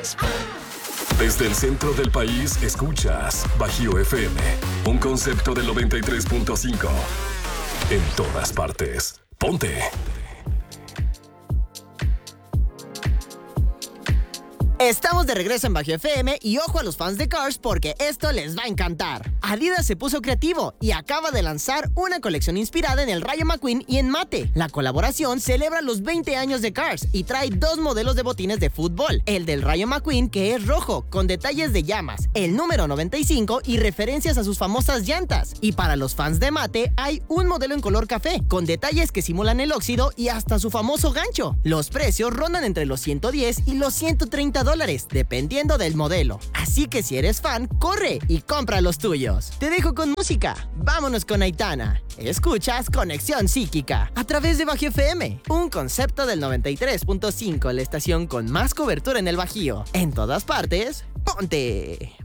Desde el centro del país, escuchas Bajío FM, un concepto del 93.5. En todas partes. Ponte. Estamos de regreso en Bajío FM y ojo a los fans de Cars porque esto les va a encantar. Adidas se puso creativo y acaba de lanzar una colección inspirada en el Rayo McQueen y en mate. La colaboración celebra los 20 años de Cars y trae 2 modelos de botines de fútbol. El del Rayo McQueen, que es rojo, con detalles de llamas, el número 95 y referencias a sus famosas llantas. Y para los fans de mate, hay un modelo en color café, con detalles que simulan el óxido y hasta su famoso gancho. Los precios rondan entre los 110 y los $130, dependiendo del modelo. Así que si eres fan, corre y compra los tuyos. Te dejo con música. Vámonos con Aitana. Escuchas Conexión Psíquica a través de Bajío FM, un concepto del 93.5, la estación con más cobertura en el Bajío. En todas partes, ponte.